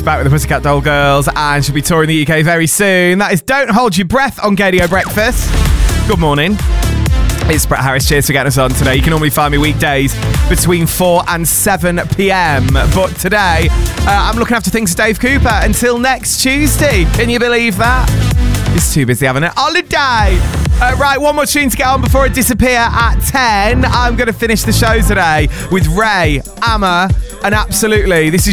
back with the Pussycat Doll Girls and she'll be touring the UK very soon. That is Don't Hold Your Breath on Gadio Breakfast. Good morning. It's Brett Harris. Cheers for getting us on today. You can normally find me weekdays between 4 and 7 p.m. But today, I'm looking after things for Dave Cooper until next Tuesday. Can you believe that? He's too busy having a holiday. Right, one more tune to get on before I disappear at 10. I'm going to finish the show today with Ray, Amma, and Absolutely. This is